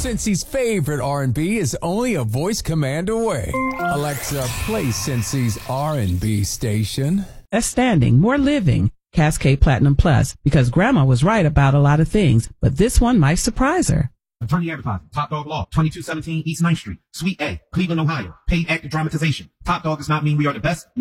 Cincy's favorite R&B is only a voice command away. Alexa, play Cincy's R&B station. Less standing, more living. Cascade Platinum Plus, because Grandma was right about a lot of things, but this one might surprise her. Attorney Advertising, Top Dog Law, 2217 East 9th Street, Suite A, Cleveland, Ohio. Paid actor dramatization. Top Dog does not mean we are the best.